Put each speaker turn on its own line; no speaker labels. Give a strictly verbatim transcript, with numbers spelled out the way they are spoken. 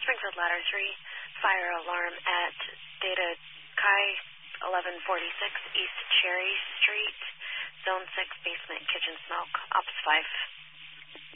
Springfield Ladder three, fire alarm at Data Chi eleven forty-six East Cherry Street, Zone six, basement, kitchen smoke, Ops five.